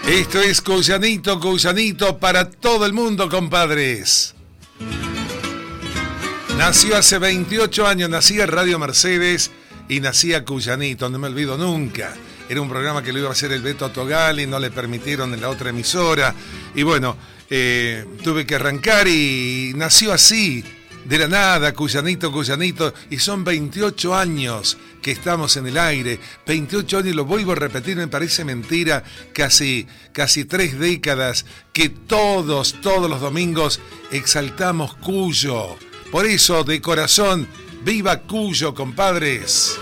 Esto es Cuyanito, Cuyanito para todo el mundo, compadres. Nació hace 28 años, nacía Radio Mercedes y nacía Cuyanito, no me olvido nunca. Era un programa que lo iba a hacer el Beto Togali, no le permitieron en la otra emisora. Y bueno, tuve que arrancar y nació así, de la nada, Cuyanito, Cuyanito. Y son 28 años que estamos en el aire. 28 años, y lo vuelvo a repetir, me parece mentira. Casi 3 décadas que todos los domingos exaltamos Cuyo. Por eso, de corazón, ¡viva Cuyo, compadres!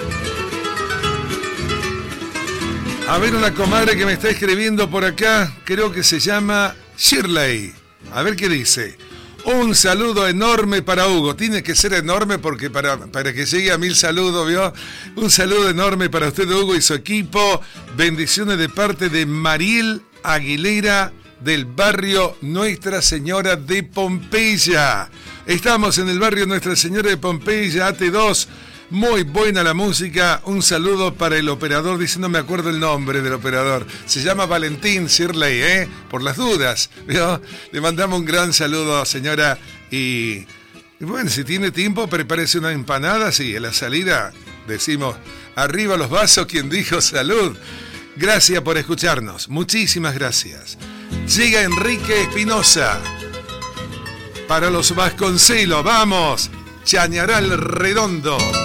A ver, una comadre que me está escribiendo por acá, creo que se llama Shirley. A ver qué dice. Un saludo enorme para Hugo. Tiene que ser enorme porque para que llegue a 1000 saludos, ¿vio? Un saludo enorme para usted, Hugo, y su equipo. Bendiciones de parte de Mariel Aguilera del barrio Nuestra Señora de Pompeya. Estamos en el barrio Nuestra Señora de Pompeya, AT2. Muy buena la música. Un saludo para el operador, dice, no me acuerdo el nombre del operador. Se llama Valentín Shirley, por las dudas, ¿vio? Le mandamos un gran saludo, señora. Y bueno, si tiene tiempo, prepárese una empanada. Sí, a la salida decimos, arriba los vasos, quien dijo salud. Gracias por escucharnos. Muchísimas gracias. Llega Enrique Espinosa. Para los Vasconcelos, vamos. Chañaral Redondo.